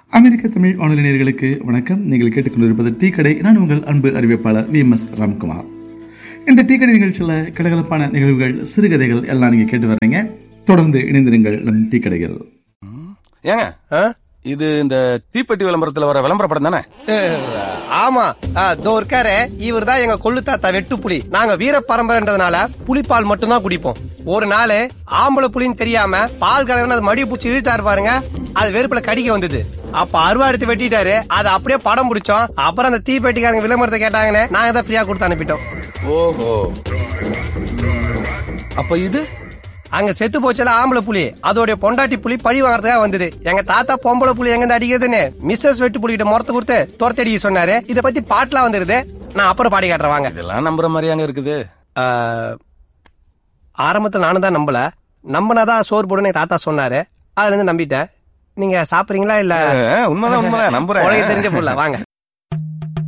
அமெரிக்க தமிழ் வானொலி நேயர்களுக்கு வணக்கம். நீங்கள் கேட்டுக்கொண்டிருப்பது டீ கடை. நான் உங்கள் அன்பு அறிவிப்பாளர் VMS ராம்குமார். இந்த டீ கடை நிகழ்ச்சியில் கலகலப்பான நிகழ்வுகள், சிறுகதைகள் எல்லாம் நீங்க கேட்டு வர்றீங்க. தொடர்ந்து இணைந்திருங்கள் நம் டீ கடைகள். ஏங்க இது இந்த தீப்பெட்டி விளம்பரத்துல வர விளம்பர படம் தானே? ஆமா, இதோ இருக்காரு. இவர் தான் எங்க கொள்ளு தாத்தா வெட்டு புலி. நாங்க வீர பரம்பரைன்றதுனால புலிப்பால் மட்டும் தான் குடிப்போம். ஒரு நாள் ஆம்பளை புலின்னு தெரியாம பால் கலந்து அது மடிய பூச்சி இழுத்தாரு பாருங்க. அது வெறுப்புல கடிக்க வந்தது. அப்ப அருவா எடுத்து வெட்டிட்டாரு. அதை அப்படியே படம் பிடிச்சோம். அப்புறம் அந்த தீப்பெட்டிக்காரங்க விளம்பரத்தை கேட்டாங்கன்னு நாங்க தான் ஃப்ரீயா கொடுத்து அனுப்பிட்டோம். ஓஹோ, அப்ப இது அங்க செத்து போச்சுல ஆம்பளை புலி, அதோட பொண்டாட்டி புலி பழி வாங்கறதுக்காக வந்தது. எங்க தாத்தா பொம்பளை புலி எங்க அடிக்கிறதுன்னு மிஸ்ஸஸ் வெட்டு புலிகிட்ட முறத்து கொடுத்து துரத்தி அடிக்க சொன்னாரு. இத பத்தி பாட்டுலாம் வந்துருது, நான் அப்புறம் பாடி காட்டுறேன் வாங்க. இதெல்லாம் நம்புற மாதிரியாங்க இருக்குது? ஆரம்பத்துல நானும் தான் நம்பினாதான் சோறு போடுன்னு தாத்தா சொன்னாரு. அதுல இருந்து நம்பிட்டேன். நீங்க சாப்பிடுறீங்களா? இல்ல உண்மைதான் நம்புறேன். தெரிஞ்ச புள்ள வாங்க.